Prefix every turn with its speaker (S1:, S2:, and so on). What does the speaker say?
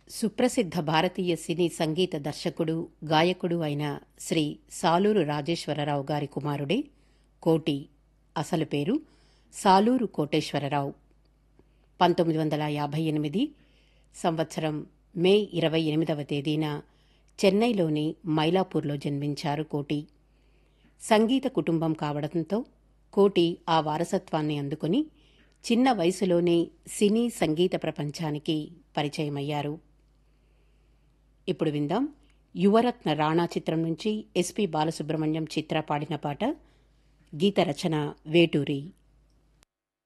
S1: సుప్రసిద్ధ భారతీయ సినీ సంగీత దర్శకుడు, గాయకుడు అయిన శ్రీ సాలూరు రాజేశ్వరరావు గారి కుమారుడే కోటి. అసలు పేరు సాలూరు కోటేశ్వరరావు. 1958 సంవత్సరం మే 28వ తేదీన చెన్నైలోని మైలాపూర్లో జన్మించారు కోటి. సంగీత కుటుంబం కావడంతో కోటి ఆ వారసత్వాన్ని అందుకుని చిన్న వయసులోనే సినీ సంగీత ప్రపంచానికి పరిచయమయ్యారు. ఇప్పుడు విందాం యువరత్న రాణా చిత్రం నుంచి ఎస్పి బాలసుబ్రహ్మణ్యం చిత్ర పాడిన పాట. గీత రచన వేటూరి.